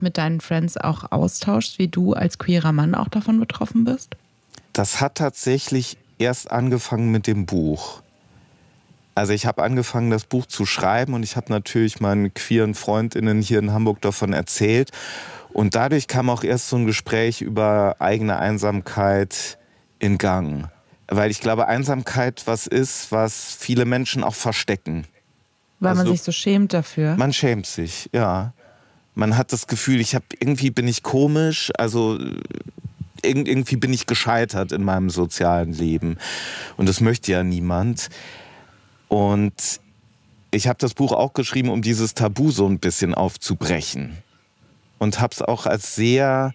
mit deinen Friends auch austauschst, wie du als queerer Mann auch davon betroffen bist? Das hat tatsächlich erst angefangen mit dem Buch. Also ich habe angefangen, das Buch zu schreiben und ich habe natürlich meinen queeren FreundInnen hier in Hamburg davon erzählt. Und dadurch kam auch erst so ein Gespräch über eigene Einsamkeit in Gang. Weil ich glaube, Einsamkeit was ist, was viele Menschen auch verstecken. Weil man sich so schämt dafür? Man schämt sich, ja. Man hat das Gefühl, irgendwie bin ich komisch, also irgendwie bin ich gescheitert in meinem sozialen Leben. Und das möchte ja niemand. Und ich habe das Buch auch geschrieben, um dieses Tabu so ein bisschen aufzubrechen. Und habe es auch als sehr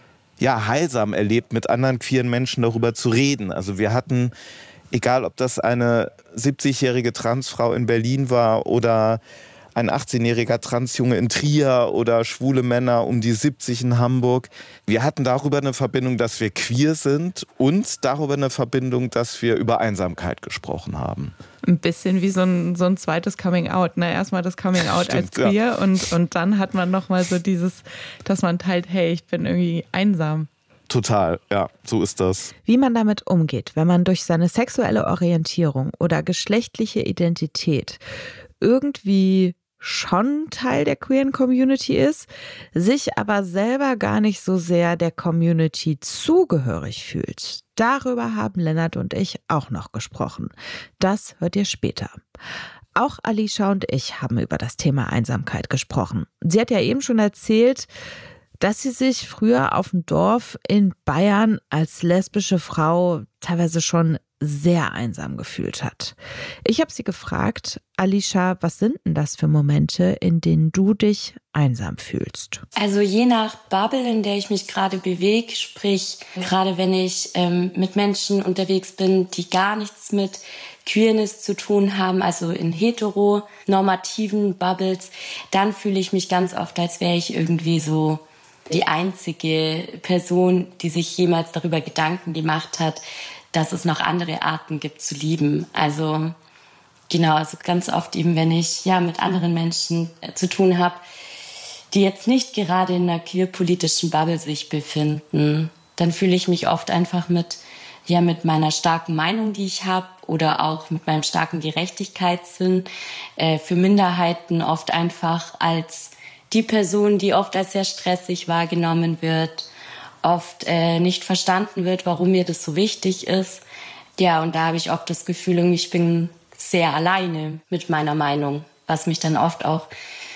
heilsam erlebt, mit anderen queeren Menschen darüber zu reden. Also wir hatten, egal ob das eine 70-jährige Transfrau in Berlin war oder ein 18-jähriger Transjunge in Trier oder schwule Männer um die 70 in Hamburg. Wir hatten darüber eine Verbindung, dass wir queer sind und darüber eine Verbindung, dass wir über Einsamkeit gesprochen haben. Ein bisschen wie so ein zweites Coming-out. Ne? Erstmal das Coming-out als queer, ja. und dann hat man nochmal so dieses, dass man teilt, hey, ich bin irgendwie einsam. Total, ja, so ist das. Wie man damit umgeht, wenn man durch seine sexuelle Orientierung oder geschlechtliche Identität irgendwie schon Teil der queeren Community ist, sich aber selber gar nicht so sehr der Community zugehörig fühlt. Darüber haben Lennart und ich auch noch gesprochen. Das hört ihr später. Auch Alicia und ich haben über das Thema Einsamkeit gesprochen. Sie hat ja eben schon erzählt, dass sie sich früher auf dem Dorf in Bayern als lesbische Frau teilweise schon sehr einsam gefühlt hat. Ich habe sie gefragt, Alicia, was sind denn das für Momente, in denen du dich einsam fühlst? Also je nach Bubble, in der ich mich gerade bewege, sprich gerade wenn ich mit Menschen unterwegs bin, die gar nichts mit Queerness zu tun haben, also in heteronormativen Bubbles, dann fühle ich mich ganz oft, als wäre ich irgendwie so die einzige Person, die sich jemals darüber Gedanken gemacht hat, dass es noch andere Arten gibt zu lieben. Also genau, also ganz oft eben, wenn ich mit anderen Menschen zu tun habe, die jetzt nicht gerade in einer queerpolitischen Bubble sich befinden, dann fühle ich mich oft einfach mit meiner starken Meinung, die ich habe, oder auch mit meinem starken Gerechtigkeitssinn für Minderheiten oft einfach als die Person, die oft als sehr stressig wahrgenommen wird, oft nicht verstanden wird, warum mir das so wichtig ist. Ja, und da habe ich oft das Gefühl, ich bin sehr alleine mit meiner Meinung, was mich dann oft auch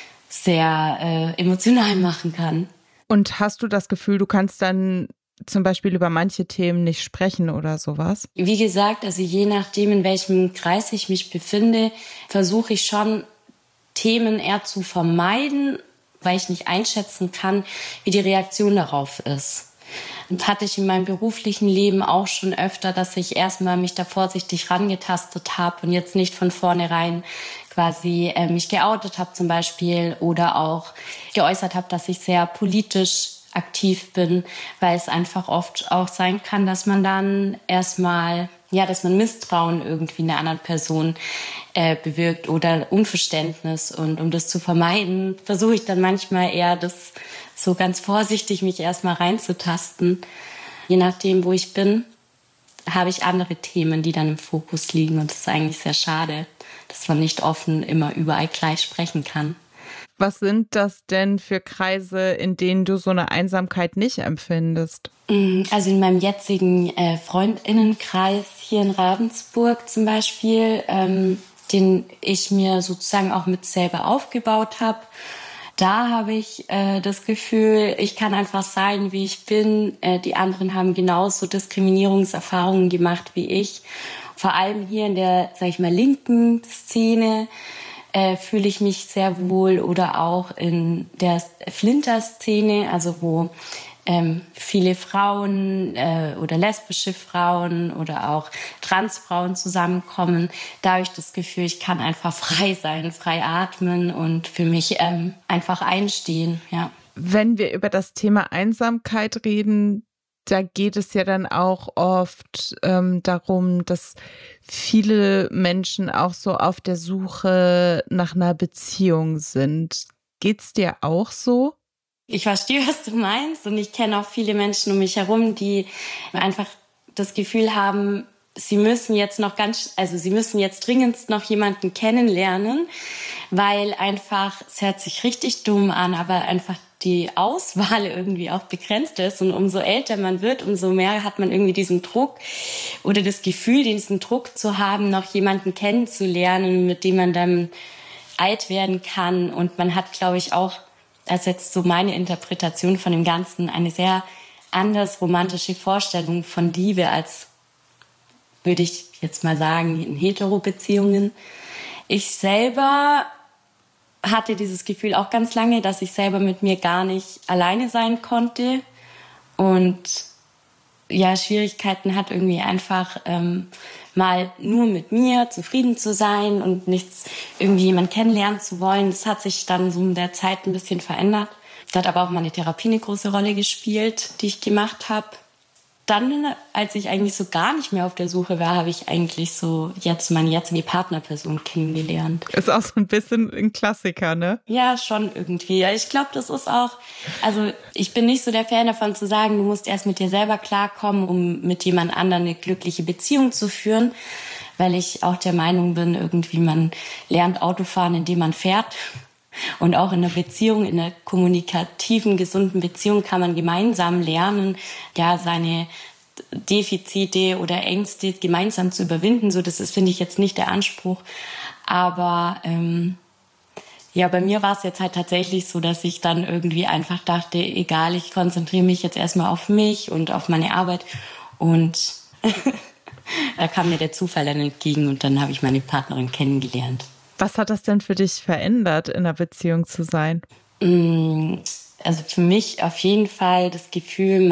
sehr emotional machen kann. Und hast du das Gefühl, du kannst dann zum Beispiel über manche Themen nicht sprechen oder sowas? Wie gesagt, also je nachdem, in welchem Kreis ich mich befinde, versuche ich schon, Themen eher zu vermeiden, weil ich nicht einschätzen kann, wie die Reaktion darauf ist. Und hatte ich in meinem beruflichen Leben auch schon öfter, dass ich erstmal mich da vorsichtig rangetastet habe und jetzt nicht von vornherein quasi mich geoutet habe zum Beispiel oder auch geäußert habe, dass ich sehr politisch aktiv bin, weil es einfach oft auch sein kann, dass man dann erstmal, dass man Misstrauen irgendwie einer anderen Person bewirkt oder Unverständnis. Und um das zu vermeiden, versuche ich dann manchmal eher das so ganz vorsichtig mich erstmal reinzutasten. Je nachdem, wo ich bin, habe ich andere Themen, die dann im Fokus liegen. Und das ist eigentlich sehr schade, dass man nicht offen immer überall gleich sprechen kann. Was sind das denn für Kreise, in denen du so eine Einsamkeit nicht empfindest? Also in meinem jetzigen Freundinnenkreis hier in Ravensburg zum Beispiel, den ich mir sozusagen auch mit selber aufgebaut habe. Da habe ich das Gefühl, ich kann einfach sein, wie ich bin. Die anderen haben genauso Diskriminierungserfahrungen gemacht wie ich. Vor allem hier in der, sag ich mal, linken Szene fühle ich mich sehr wohl, oder auch in der Flinter-Szene, also wo viele Frauen oder lesbische Frauen oder auch Transfrauen zusammenkommen. Da habe ich das Gefühl, ich kann einfach frei sein, frei atmen und für mich einfach einstehen. Ja. Wenn wir über das Thema Einsamkeit reden, da geht es ja dann auch oft darum, dass viele Menschen auch so auf der Suche nach einer Beziehung sind. Geht's dir auch so? Ich verstehe, was du meinst, und ich kenne auch viele Menschen um mich herum, die einfach das Gefühl haben, sie müssen jetzt dringendst noch jemanden kennenlernen, weil einfach, es hört sich richtig dumm an, aber einfach die Auswahl irgendwie auch begrenzt ist, und umso älter man wird, umso mehr hat man irgendwie diesen Druck oder das Gefühl, diesen Druck zu haben, noch jemanden kennenzulernen, mit dem man dann alt werden kann. Und man hat, glaube ich, auch, als jetzt so meine Interpretation von dem Ganzen, eine sehr anders romantische Vorstellung von Liebe als, würde ich jetzt mal sagen, in Hetero-Beziehungen. Ich selber hatte dieses Gefühl auch ganz lange, dass ich selber mit mir gar nicht alleine sein konnte und ja, Schwierigkeiten hat, irgendwie einfach mal nur mit mir zufrieden zu sein und nichts irgendwie jemand kennenlernen zu wollen. Das hat sich dann so in der Zeit ein bisschen verändert. Da hat aber auch meine Therapie eine große Rolle gespielt, die ich gemacht habe. Dann, als ich eigentlich so gar nicht mehr auf der Suche war, habe ich eigentlich so jetzt meine jetzige Partnerperson kennengelernt. Ist auch so ein bisschen ein Klassiker, ne? Ja, schon irgendwie. Ja, ich glaube, das ist auch, also ich bin nicht so der Fan davon zu sagen, du musst erst mit dir selber klarkommen, um mit jemand anderem eine glückliche Beziehung zu führen, weil ich auch der Meinung bin, irgendwie man lernt Autofahren, indem man fährt. Und auch in einer Beziehung, in einer kommunikativen, gesunden Beziehung kann man gemeinsam lernen, ja, seine Defizite oder Ängste gemeinsam zu überwinden. So, das ist, finde ich, jetzt nicht der Anspruch. Aber ja, bei mir war es jetzt halt tatsächlich so, dass ich dann irgendwie einfach dachte, egal, ich konzentriere mich jetzt erstmal auf mich und auf meine Arbeit. Und da kam mir der Zufall dann entgegen und dann habe ich meine Partnerin kennengelernt. Was hat das denn für dich verändert, in einer Beziehung zu sein? Also für mich auf jeden Fall das Gefühl,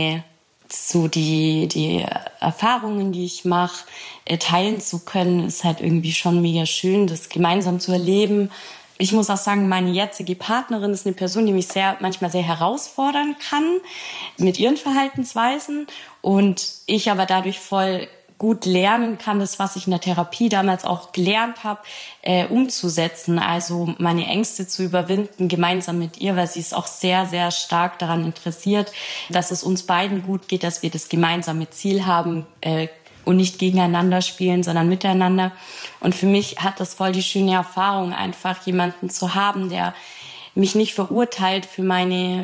die Erfahrungen, die ich mache, teilen zu können, ist halt irgendwie schon mega schön, das gemeinsam zu erleben. Ich muss auch sagen, meine jetzige Partnerin ist eine Person, die mich manchmal sehr herausfordern kann mit ihren Verhaltensweisen, und ich aber dadurch voll gut lernen kann, das, was ich in der Therapie damals auch gelernt habe, umzusetzen. Also meine Ängste zu überwinden, gemeinsam mit ihr, weil sie ist auch sehr, sehr stark daran interessiert, dass es uns beiden gut geht, dass wir das gemeinsame Ziel haben und nicht gegeneinander spielen, sondern miteinander. Und für mich hat das voll die schöne Erfahrung, einfach jemanden zu haben, der mich nicht verurteilt für meine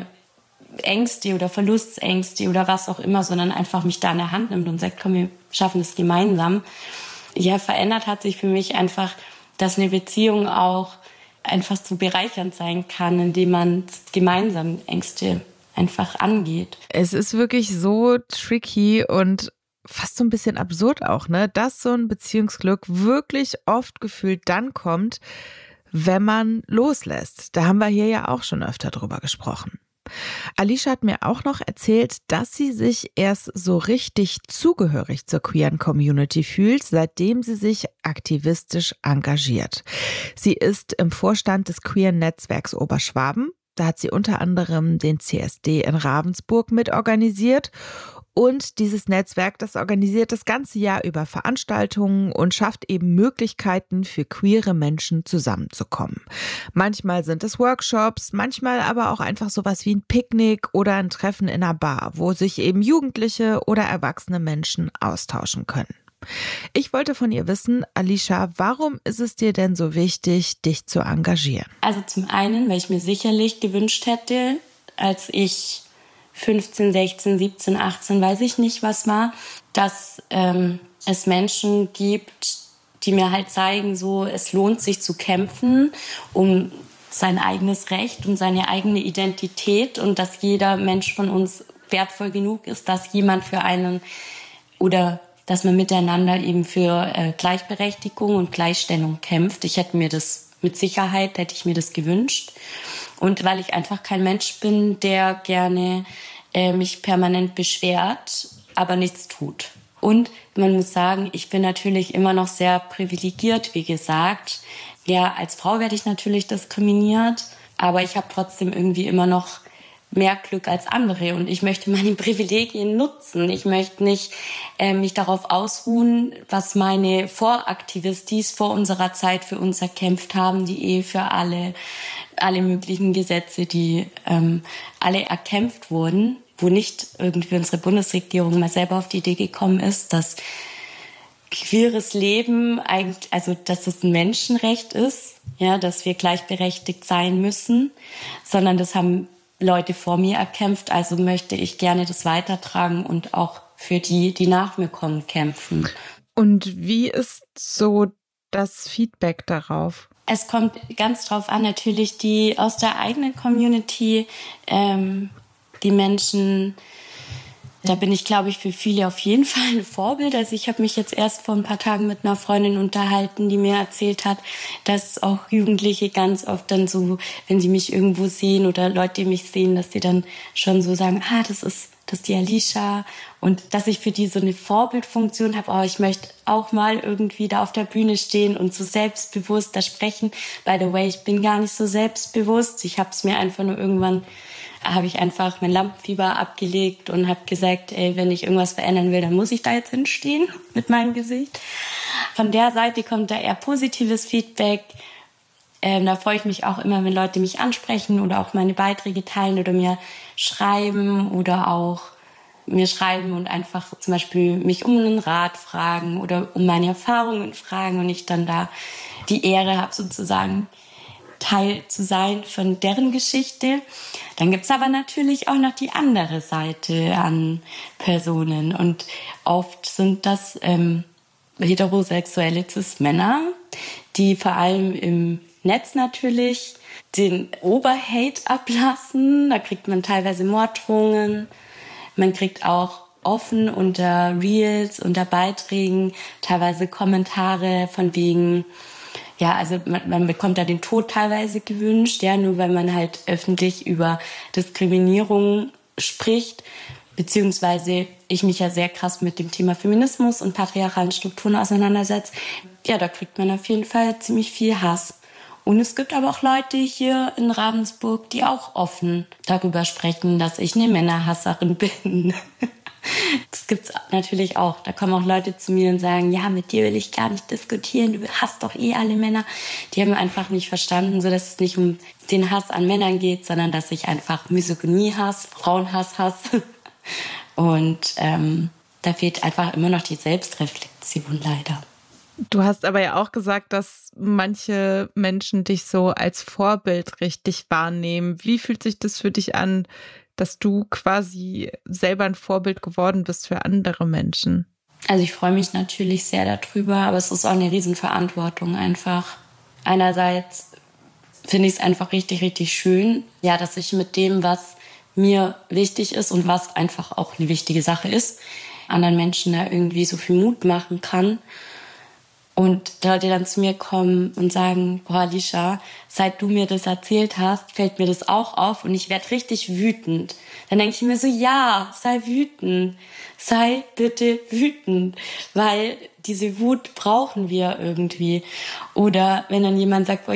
Ängste oder Verlustängste oder was auch immer, sondern einfach mich da an der Hand nimmt und sagt, komm, wir schaffen das gemeinsam. Ja, verändert hat sich für mich einfach, dass eine Beziehung auch einfach so bereichernd sein kann, indem man gemeinsam Ängste einfach angeht. Es ist wirklich so tricky und fast so ein bisschen absurd auch, ne, dass so ein Beziehungsglück wirklich oft gefühlt dann kommt, wenn man loslässt. Da haben wir hier ja auch schon öfter drüber gesprochen. Alicia hat mir auch noch erzählt, dass sie sich erst so richtig zugehörig zur queeren Community fühlt, seitdem sie sich aktivistisch engagiert. Sie ist im Vorstand des queeren Netzwerks Oberschwaben. Da hat sie unter anderem den CSD in Ravensburg mitorganisiert. Und dieses Netzwerk, das organisiert das ganze Jahr über Veranstaltungen und schafft eben Möglichkeiten für queere Menschen zusammenzukommen. Manchmal sind es Workshops, manchmal aber auch einfach sowas wie ein Picknick oder ein Treffen in einer Bar, wo sich eben Jugendliche oder erwachsene Menschen austauschen können. Ich wollte von ihr wissen, Alicia, warum ist es dir denn so wichtig, dich zu engagieren? Also zum einen, weil ich mir sicherlich gewünscht hätte, als ich 15, 16, 17, 18, weiß ich nicht, was war, dass es Menschen gibt, die mir halt zeigen, so, es lohnt sich zu kämpfen um sein eigenes Recht und seine eigene Identität und dass jeder Mensch von uns wertvoll genug ist, dass jemand für einen oder dass man miteinander eben für Gleichberechtigung und Gleichstellung kämpft. Hätte ich mir das gewünscht. Und weil ich einfach kein Mensch bin, der gerne mich permanent beschwert, aber nichts tut. Und man muss sagen, ich bin natürlich immer noch sehr privilegiert, wie gesagt. Ja, als Frau werde ich natürlich diskriminiert, aber ich habe trotzdem irgendwie immer noch mehr Glück als andere und ich möchte meine Privilegien nutzen. Ich möchte nicht mich darauf ausruhen, was meine Voraktivistis vor unserer Zeit für uns erkämpft haben, die Ehe für alle, alle möglichen Gesetze, die alle erkämpft wurden, wo nicht irgendwie unsere Bundesregierung mal selber auf die Idee gekommen ist, dass queeres Leben eigentlich, also dass es ein Menschenrecht ist, ja, dass wir gleichberechtigt sein müssen, sondern das haben Leute vor mir erkämpft, also möchte ich gerne das weitertragen und auch für die, die nach mir kommen, kämpfen. Und wie ist so das Feedback darauf? Es kommt ganz drauf an, natürlich die aus der eigenen Community, die Menschen. Da bin ich, glaube ich, für viele auf jeden Fall ein Vorbild. Also ich habe mich jetzt erst vor ein paar Tagen mit einer Freundin unterhalten, die mir erzählt hat, dass auch Jugendliche ganz oft dann so, wenn sie mich irgendwo sehen oder Leute, die mich sehen, dass die dann schon so sagen, das ist die Alicia. Und dass ich für die so eine Vorbildfunktion habe, ich möchte auch mal irgendwie da auf der Bühne stehen und so selbstbewusst da sprechen. By the way, ich bin gar nicht so selbstbewusst. Ich habe es mir einfach nur irgendwann, habe ich einfach mein Lampenfieber abgelegt und habe gesagt, wenn ich irgendwas verändern will, dann muss ich da jetzt hinstehen mit meinem Gesicht. Von der Seite kommt da eher positives Feedback. Da freue ich mich auch immer, wenn Leute mich ansprechen oder auch meine Beiträge teilen oder mir schreiben oder auch mir schreiben und einfach zum Beispiel mich um einen Rat fragen oder um meine Erfahrungen fragen und ich dann da die Ehre habe, sozusagen Teil zu sein von deren Geschichte. Dann gibt's aber natürlich auch noch die andere Seite an Personen und oft sind das heterosexuelle Cis-Männer, die vor allem im Netz natürlich den Oberhate ablassen. Da kriegt man teilweise Morddrohungen. Man kriegt auch offen unter Reels, unter Beiträgen teilweise Kommentare von wegen, ja, also man bekommt da den Tod teilweise gewünscht, ja, nur weil man halt öffentlich über Diskriminierung spricht, beziehungsweise ich mich ja sehr krass mit dem Thema Feminismus und patriarchalen Strukturen auseinandersetze. Ja, da kriegt man auf jeden Fall ziemlich viel Hass. Und es gibt aber auch Leute hier in Ravensburg, die auch offen darüber sprechen, dass ich eine Männerhasserin bin. Das gibt's natürlich auch. Da kommen auch Leute zu mir und sagen, ja, mit dir will ich gar nicht diskutieren, du hasst doch alle Männer. Die haben einfach nicht verstanden, so dass es nicht um den Hass an Männern geht, sondern dass ich einfach Misogynie hasse, Frauenhass hasse. Und da fehlt einfach immer noch die Selbstreflexion leider. Du hast aber ja auch gesagt, dass manche Menschen dich so als Vorbild richtig wahrnehmen. Wie fühlt sich das für dich an, dass du quasi selber ein Vorbild geworden bist für andere Menschen? Also ich freue mich natürlich sehr darüber, aber es ist auch eine Riesenverantwortung einfach. Einerseits finde ich es einfach richtig, richtig schön, ja, dass ich mit dem, was mir wichtig ist und was einfach auch eine wichtige Sache ist, anderen Menschen da irgendwie so viel Mut machen kann. Und Leute dann zu mir kommen und sagen, boah, Alicia, seit du mir das erzählt hast, fällt mir das auch auf und ich werde richtig wütend. Dann denke ich mir so, ja, sei wütend. Sei bitte wütend, weil diese Wut brauchen wir irgendwie. Oder wenn dann jemand sagt, boah,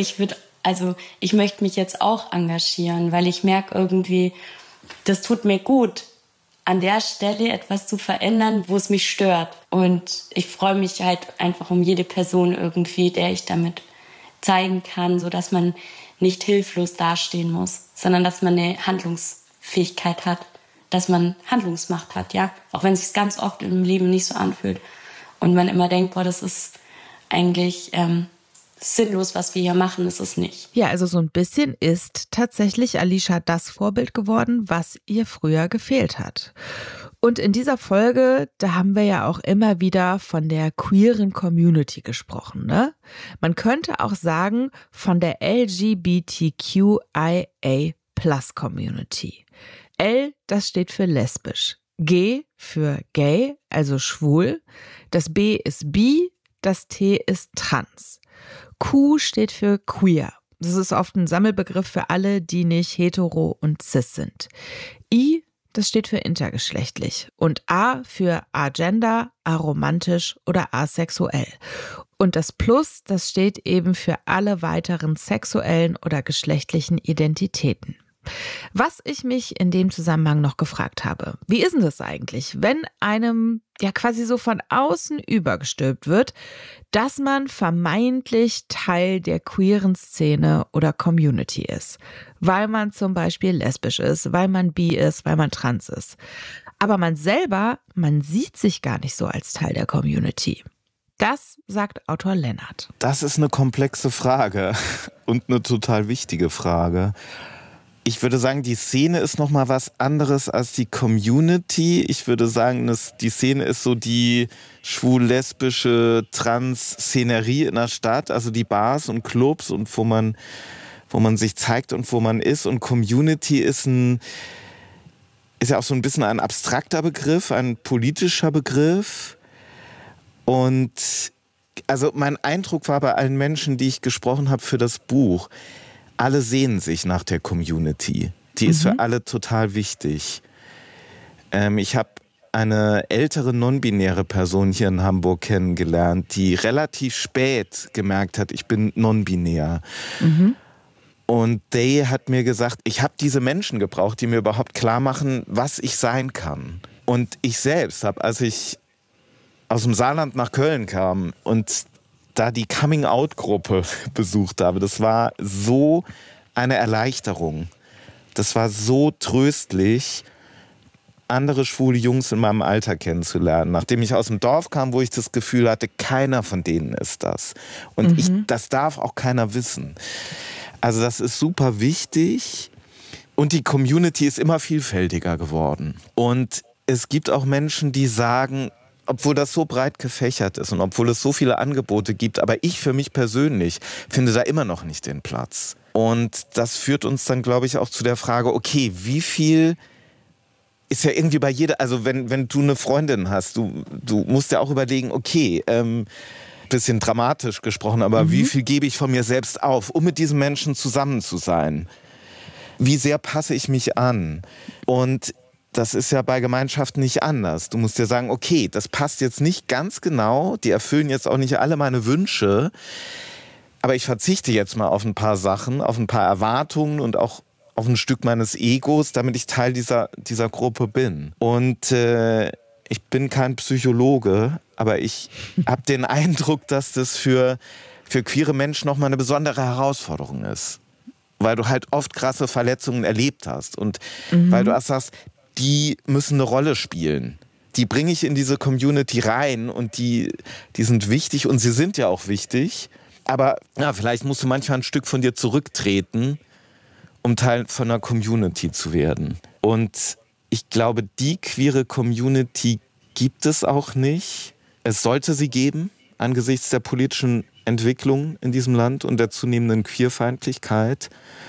ich möchte mich jetzt auch engagieren, weil ich merke irgendwie, das tut mir gut, an der Stelle etwas zu verändern, wo es mich stört. Und ich freue mich halt einfach um jede Person irgendwie, der ich damit zeigen kann, so dass man nicht hilflos dastehen muss, sondern dass man eine Handlungsfähigkeit hat, dass man Handlungsmacht hat, ja. Auch wenn es sich ganz oft im Leben nicht so anfühlt und man immer denkt, boah, das ist eigentlich sinnlos, was wir hier machen, ist es nicht. Ja, also so ein bisschen ist tatsächlich Alicia das Vorbild geworden, was ihr früher gefehlt hat. Und in dieser Folge, da haben wir ja auch immer wieder von der queeren Community gesprochen, ne? Man könnte auch sagen, von der LGBTQIA+ Community. L, das steht für lesbisch. G für gay, also schwul. Das B ist bi, das T ist trans. Q steht für queer. Das ist oft ein Sammelbegriff für alle, die nicht hetero und cis sind. I, das steht für intergeschlechtlich. Und A für agender, aromantisch oder asexuell. Und das Plus, das steht eben für alle weiteren sexuellen oder geschlechtlichen Identitäten. Was ich mich in dem Zusammenhang noch gefragt habe, wie ist denn das eigentlich, wenn einem ja quasi so von außen übergestülpt wird, dass man vermeintlich Teil der queeren Szene oder Community ist, weil man zum Beispiel lesbisch ist, weil man bi ist, weil man trans ist. Aber man sieht sich gar nicht so als Teil der Community. Das sagt Autor Lennart. Das ist eine komplexe Frage und eine total wichtige Frage. Ich würde sagen, die Szene ist noch mal was anderes als die Community. Ich würde sagen, die Szene ist so die schwul-lesbische Trans-Szenerie in der Stadt, also die Bars und Clubs und wo man sich zeigt und wo man ist. Und Community ist ja auch so ein bisschen ein abstrakter Begriff, ein politischer Begriff. Und also mein Eindruck war bei allen Menschen, die ich gesprochen habe für das Buch, alle sehnen sich nach der Community. Die ist für alle total wichtig. Ich habe eine ältere non-binäre Person hier in Hamburg kennengelernt, die relativ spät gemerkt hat, ich bin non-binär. Und Day hat mir gesagt, ich habe diese Menschen gebraucht, die mir überhaupt klar machen, was ich sein kann. Und ich selbst habe, als ich aus dem Saarland nach Köln kam und da die Coming-out-Gruppe besucht habe, das war so eine Erleichterung. Das war so tröstlich, andere schwule Jungs in meinem Alter kennenzulernen. Nachdem ich aus dem Dorf kam, wo ich das Gefühl hatte, keiner von denen ist das. Und das darf auch keiner wissen. Also das ist super wichtig. Und die Community ist immer vielfältiger geworden. Und es gibt auch Menschen, die sagen, obwohl das so breit gefächert ist und obwohl es so viele Angebote gibt, aber ich für mich persönlich finde da immer noch nicht den Platz. Und das führt uns dann, glaube ich, auch zu der Frage, okay, wie viel ist ja irgendwie bei jeder, also wenn du eine Freundin hast, du musst ja auch überlegen, okay, bisschen dramatisch gesprochen, aber wie viel gebe ich von mir selbst auf, um mit diesen Menschen zusammen zu sein? Wie sehr passe ich mich an? Und das ist ja bei Gemeinschaften nicht anders. Du musst dir sagen, okay, das passt jetzt nicht ganz genau, die erfüllen jetzt auch nicht alle meine Wünsche, aber ich verzichte jetzt mal auf ein paar Sachen, auf ein paar Erwartungen und auch auf ein Stück meines Egos, damit ich Teil dieser Gruppe bin. Und ich bin kein Psychologe, aber ich habe den Eindruck, dass das für queere Menschen nochmal eine besondere Herausforderung ist. Weil du halt oft krasse Verletzungen erlebt hast und weil du auch sagst, die müssen eine Rolle spielen. Die bringe ich in diese Community rein und die sind wichtig und sie sind ja auch wichtig. Aber ja, vielleicht musst du manchmal ein Stück von dir zurücktreten, um Teil von einer Community zu werden. Und ich glaube, die queere Community gibt es auch nicht. Es sollte sie geben, angesichts der politischen Entwicklung in diesem Land und der zunehmenden Queerfeindlichkeit.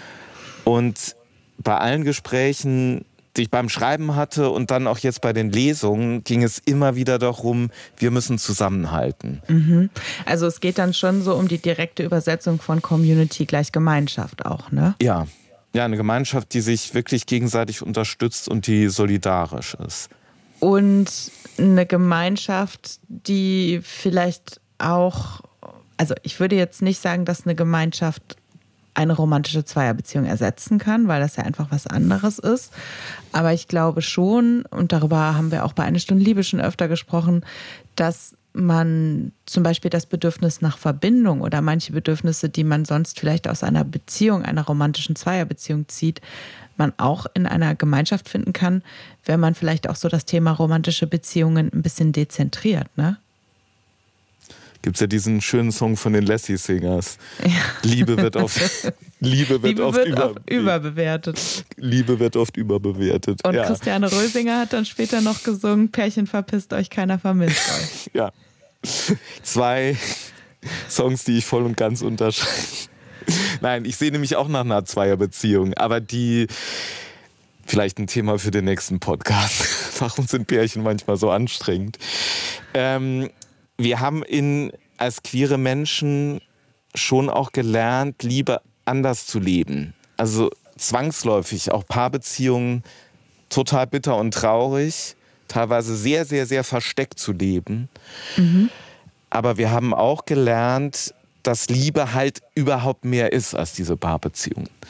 Und bei allen Gesprächen, die ich beim Schreiben hatte und dann auch jetzt bei den Lesungen, ging es immer wieder darum, wir müssen zusammenhalten. Also es geht dann schon so um die direkte Übersetzung von Community gleich Gemeinschaft auch, ne? Ja, eine Gemeinschaft, die sich wirklich gegenseitig unterstützt und die solidarisch ist. Und eine Gemeinschaft, die vielleicht auch, also ich würde jetzt nicht sagen, dass eine Gemeinschaft eine romantische Zweierbeziehung ersetzen kann, weil das ja einfach was anderes ist. Aber ich glaube schon, und darüber haben wir auch bei Eine Stunde Liebe schon öfter gesprochen, dass man zum Beispiel das Bedürfnis nach Verbindung oder manche Bedürfnisse, die man sonst vielleicht aus einer Beziehung, einer romantischen Zweierbeziehung zieht, man auch in einer Gemeinschaft finden kann, wenn man vielleicht auch so das Thema romantische Beziehungen ein bisschen dezentriert, ne? Gibt's ja diesen schönen Song von den Lassie Singers. Ja. Liebe wird oft überbewertet. Liebe wird oft überbewertet. Und ja. Christiane Rösinger hat dann später noch gesungen, Pärchen verpisst euch, keiner vermisst euch. Ja. 2 Songs, die ich voll und ganz unterschreibe. Nein, ich sehne mich auch nach einer Zweierbeziehung, aber die vielleicht ein Thema für den nächsten Podcast. Warum sind Pärchen manchmal so anstrengend? Wir haben als queere Menschen schon auch gelernt, Liebe anders zu leben. Also zwangsläufig, auch Paarbeziehungen total bitter und traurig, teilweise sehr, sehr, sehr versteckt zu leben. Aber wir haben auch gelernt, dass Liebe halt überhaupt mehr ist als diese Paarbeziehung.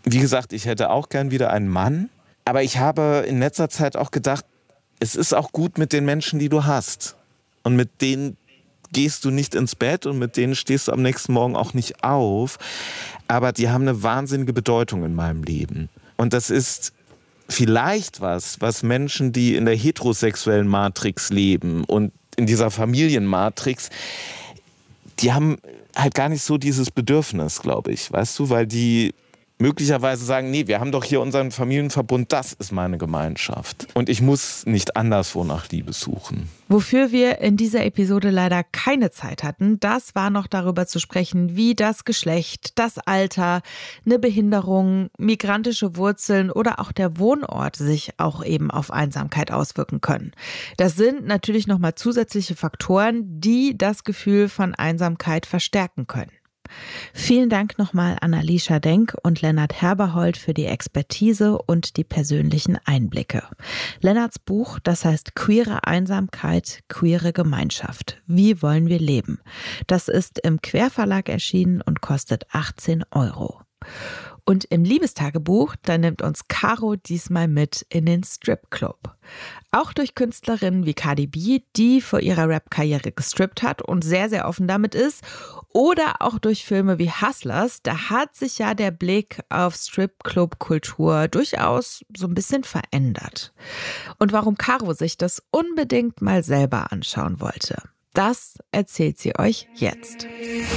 wie gesagt, ich hätte auch gern wieder einen Mann. Aber ich habe in letzter Zeit auch gedacht, es ist auch gut mit den Menschen, die du hast. Und mit denen gehst du nicht ins Bett und mit denen stehst du am nächsten Morgen auch nicht auf. Aber die haben eine wahnsinnige Bedeutung in meinem Leben. Und das ist vielleicht was Menschen, die in der heterosexuellen Matrix leben und in dieser Familienmatrix, die haben halt gar nicht so dieses Bedürfnis, glaube ich, weißt du, weil die möglicherweise sagen, nee, wir haben doch hier unseren Familienverbund, das ist meine Gemeinschaft. Und ich muss nicht anderswo nach Liebe suchen. Wofür wir in dieser Episode leider keine Zeit hatten, das war noch darüber zu sprechen, wie das Geschlecht, das Alter, eine Behinderung, migrantische Wurzeln oder auch der Wohnort sich auch eben auf Einsamkeit auswirken können. Das sind natürlich nochmal zusätzliche Faktoren, die das Gefühl von Einsamkeit verstärken können. Vielen Dank nochmal an Alicia Denk und Lennart Herberhold für die Expertise und die persönlichen Einblicke. Lennarts Buch, das heißt Queere Einsamkeit, queere Gemeinschaft. Wie wollen wir leben? Das ist im Querverlag erschienen und kostet 18 €. Und im Liebestagebuch, da nimmt uns Caro diesmal mit in den Stripclub. Auch durch Künstlerinnen wie Cardi B, die vor ihrer Rap-Karriere gestrippt hat und sehr, sehr offen damit ist. Oder auch durch Filme wie Hustlers, da hat sich ja der Blick auf Stripclub-Kultur durchaus so ein bisschen verändert. Und warum Caro sich das unbedingt mal selber anschauen wollte, das erzählt sie euch jetzt.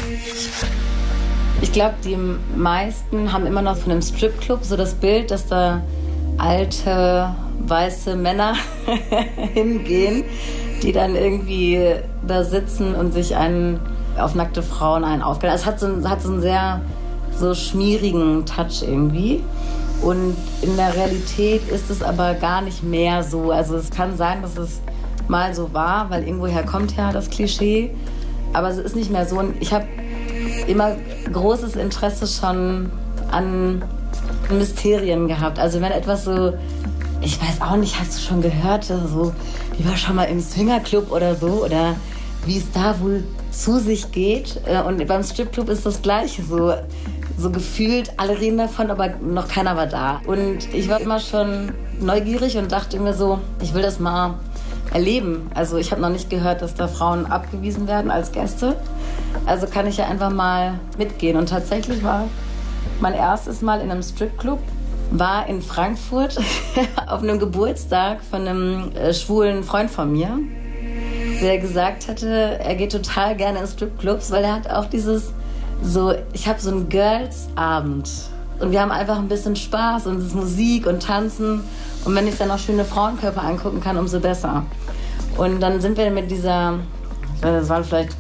Ich glaube, die meisten haben immer noch von einem Stripclub so das Bild, dass da alte, weiße Männer hingehen, die dann irgendwie da sitzen und sich auf nackte Frauen aufgehen. Also es hat so einen sehr so schmierigen Touch irgendwie. Und in der Realität ist es aber gar nicht mehr so. Also es kann sein, dass es mal so war, weil irgendwoher kommt ja das Klischee. Aber es ist nicht mehr so. Und ich habe immer großes Interesse schon an Mysterien gehabt. Also wenn etwas so, ich weiß auch nicht, hast du schon gehört, so, die war schon mal im Swingerclub oder so, oder wie es da wohl zu sich geht. Und beim Stripclub ist das Gleiche, so gefühlt, alle reden davon, aber noch keiner war da. Und ich war immer schon neugierig und dachte mir so, ich will das mal erleben. Also ich habe noch nicht gehört, dass da Frauen abgewiesen werden als Gäste. Also kann ich ja einfach mal mitgehen. Und tatsächlich war mein erstes Mal in einem Stripclub, war in Frankfurt auf einem Geburtstag von einem schwulen Freund von mir, der gesagt hatte, er geht total gerne in Stripclubs, weil er hat auch ich habe so einen Girls-Abend. Und wir haben einfach ein bisschen Spaß und es ist Musik und Tanzen. Und wenn ich dann auch schöne Frauenkörper angucken kann, umso besser. Und dann sind wir mit das waren vielleicht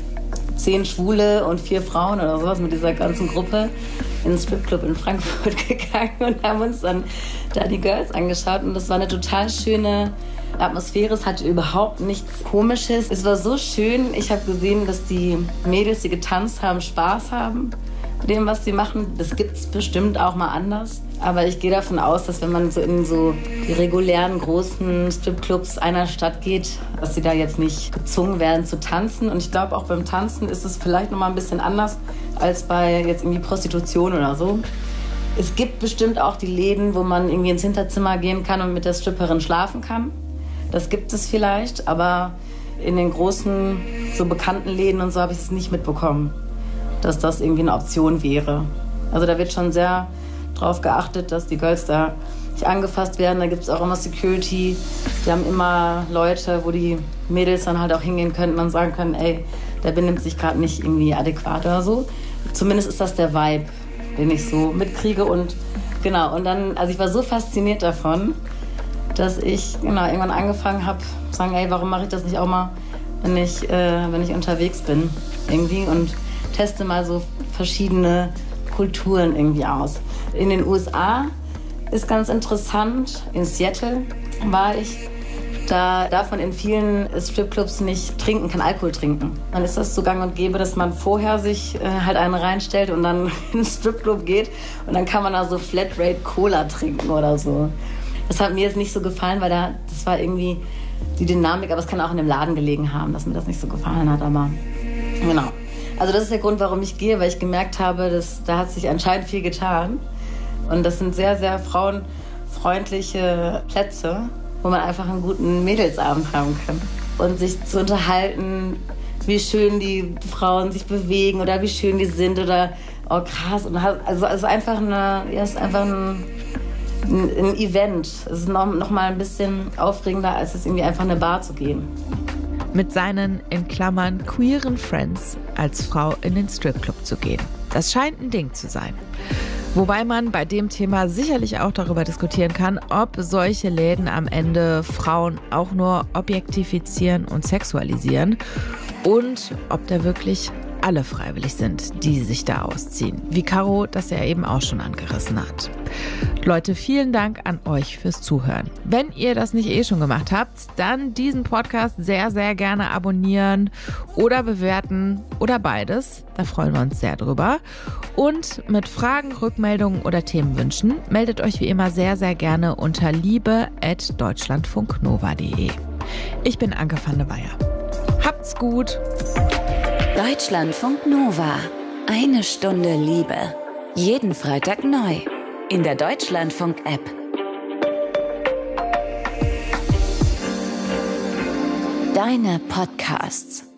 10 Schwule und 4 Frauen oder sowas, mit dieser ganzen Gruppe in den Stripclub in Frankfurt gegangen und haben uns dann da die Girls angeschaut. Und das war eine total schöne Atmosphäre. Es hatte überhaupt nichts Komisches. Es war so schön. Ich habe gesehen, dass die Mädels, die getanzt haben, Spaß haben mit dem, was sie machen. Das gibt es bestimmt auch mal anders. Aber ich gehe davon aus, dass wenn man so in so die regulären großen Stripclubs einer Stadt geht, dass sie da jetzt nicht gezwungen werden zu tanzen. Und ich glaube, auch beim Tanzen ist es vielleicht noch mal ein bisschen anders als bei jetzt irgendwie Prostitution oder so. Es gibt bestimmt auch die Läden, wo man irgendwie ins Hinterzimmer gehen kann und mit der Stripperin schlafen kann. Das gibt es vielleicht, aber in den großen, so bekannten Läden und so habe ich es nicht mitbekommen, dass das irgendwie eine Option wäre. Also da wird schon sehr drauf geachtet, dass die Girls da nicht angefasst werden. Da gibt es auch immer Security. Die haben immer Leute, wo die Mädels dann halt auch hingehen könnten und sagen können, ey, der benimmt sich gerade nicht irgendwie adäquat oder so. Zumindest ist das der Vibe, den ich so mitkriege. Und genau, und dann, also ich war so fasziniert davon, dass ich irgendwann angefangen habe, zu sagen, ey, warum mache ich das nicht auch mal, wenn ich unterwegs bin irgendwie und teste mal so verschiedene Kulturen irgendwie aus. In den USA ist ganz interessant, in Seattle war ich, da darf man in vielen Stripclubs nicht trinken, kein Alkohol trinken. Dann ist das so gang und gäbe, dass man vorher sich halt einen reinstellt und dann in den Stripclub geht und dann kann man da so Flatrate Cola trinken oder so. Das hat mir jetzt nicht so gefallen, weil das war irgendwie die Dynamik, aber es kann auch in dem Laden gelegen haben, dass mir das nicht so gefallen hat, aber genau. Also das ist der Grund, warum ich gehe, weil ich gemerkt habe, dass da hat sich anscheinend viel getan. Und das sind sehr, sehr frauenfreundliche Plätze, wo man einfach einen guten Mädelsabend haben kann. Und sich zu unterhalten, wie schön die Frauen sich bewegen oder wie schön die sind oder oh krass. Und also es ist einfach ein Event. Es ist noch mal ein bisschen aufregender, als es irgendwie einfach in eine Bar zu gehen. Mit seinen, in Klammern, queeren Friends als Frau in den Stripclub zu gehen. Das scheint ein Ding zu sein. Wobei man bei dem Thema sicherlich auch darüber diskutieren kann, ob solche Läden am Ende Frauen auch nur objektifizieren und sexualisieren und ob da wirklich alle freiwillig sind, die sich da ausziehen. Wie Caro das ja eben auch schon angerissen hat. Leute, vielen Dank an euch fürs Zuhören. Wenn ihr das nicht schon gemacht habt, dann diesen Podcast sehr, sehr gerne abonnieren oder bewerten oder beides. Da freuen wir uns sehr drüber. Und mit Fragen, Rückmeldungen oder Themenwünschen meldet euch wie immer sehr, sehr gerne unter liebe@deutschlandfunknova.de. Ich bin Anke van der Weyer. Habt's gut! Deutschlandfunk Nova. 1 Stunde Liebe. Jeden Freitag neu. In der Deutschlandfunk-App. Deine Podcasts.